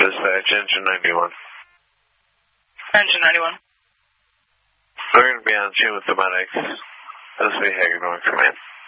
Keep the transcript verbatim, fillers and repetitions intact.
Dispatch, engine ninety-one. Engine ninety-one. We're going to be on tune with the medics. This will be Hager going command.